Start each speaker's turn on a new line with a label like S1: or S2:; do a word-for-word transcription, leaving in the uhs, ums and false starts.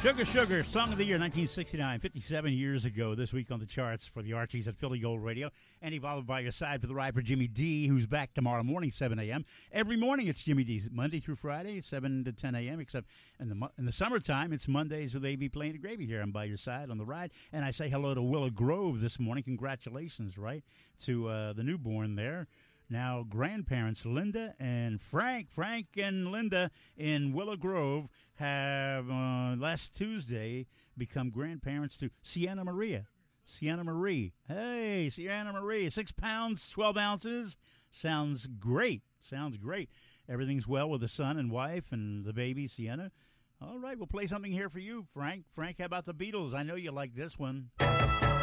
S1: Sugar Sugar, Song of the Year, nineteen sixty-nine, fifty-seven years ago, this week on the charts for the Archies at Philly Gold Radio. Andy Bottle by your side for the ride for Jimmy D, who's back tomorrow morning, seven a.m. Every morning it's Jimmy D's, Monday through Friday, seven to ten a.m., except in the in the summertime, it's Mondays with A V Playing the Gravy here. I'm by your side on the ride. And I say hello to Willow Grove this morning. Congratulations, right, to uh, the newborn there. Now, grandparents Linda and Frank, Frank and Linda in Willow Grove have, uh, last Tuesday, become grandparents to Sienna Maria. Sienna Marie. Hey, Sienna Marie, six pounds, twelve ounces. Sounds great. Sounds great. Everything's well with the son and wife and the baby, Sienna. All right, we'll play something here for you, Frank. Frank, how about the Beatles? I know you like this one.